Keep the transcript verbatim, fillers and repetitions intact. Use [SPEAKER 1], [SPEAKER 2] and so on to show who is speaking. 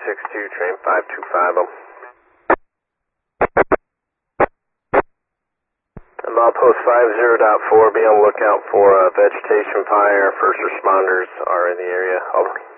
[SPEAKER 1] six two, train five two five oh. And milepost five zero dot four, be on the lookout for uh, vegetation fire. First responders are in the area. Over.